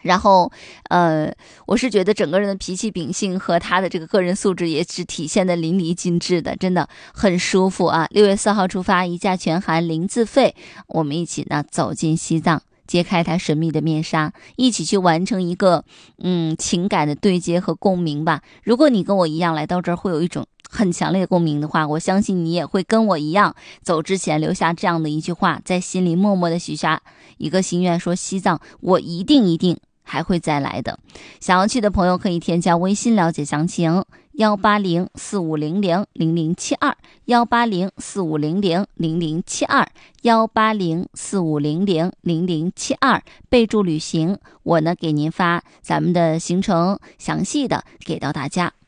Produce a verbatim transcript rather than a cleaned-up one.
然后呃我是觉得整个人的脾气秉性和他的这个个人素质也是体现的淋漓尽致的，真的很舒服啊。六月四号出发，一价全含零自费，我们一起呢走进西藏，揭开它神秘的面纱，一起去完成一个嗯情感的对接和共鸣吧。如果你跟我一样来到这儿会有一种很强烈的共鸣的话，我相信你也会跟我一样，走之前留下这样的一句话，在心里默默的许下一个心愿，说西藏我一定一定还会再来的。想要去的朋友可以添加微信了解详情，幺八零四五零零零零七二，幺八零四五零零零零七二，幺八零四五零零零零七二，备注旅行，我呢给您发咱们的行程详细的给到大家。